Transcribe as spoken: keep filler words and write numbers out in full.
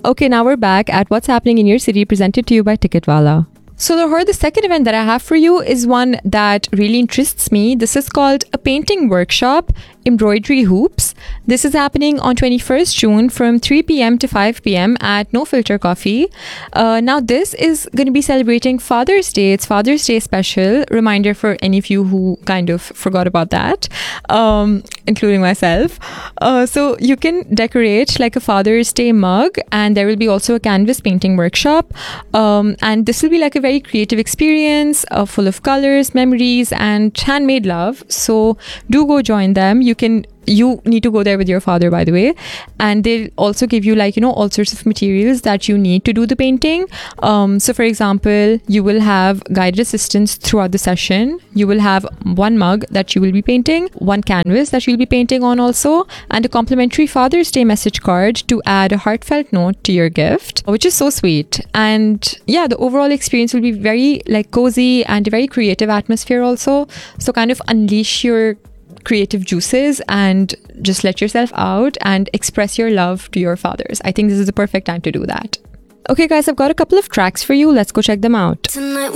Okay, now we're back at What's Happening in Your City, presented to you by Ticketwala. So Lahore, the second event that I have for you is one that really interests me. This is called a painting workshop, Embroidery Hoops. This is happening on twenty-first June from three p.m. to five p.m. at No Filter Coffee. Uh, now this is going to be celebrating Father's Day. It's Father's Day special. Reminder for any of you who kind of forgot about that, um, including myself. Uh, so you can decorate like a Father's Day mug, and there will be also a canvas painting workshop. Um, and this will be like a very creative experience, uh, full of colors, memories, and handmade love. So do go join them. You can you need to go there with your father, by the way, and they'll also give you like, you know, all sorts of materials that you need to do the painting. Um, so for example, you will have guided assistance throughout the session. You will have one mug that you will be painting, one canvas that you'll be painting on also, and a complimentary Father's Day message card to add a heartfelt note to your gift, which is so sweet. And yeah, the overall experience will be very like cozy and a very creative atmosphere also. So kind of unleash your creative juices and just let yourself out and express your love to your fathers. I think this is the perfect time to do that. Okay guys, I've got a couple of tracks for you. Let's go check them out. Tonight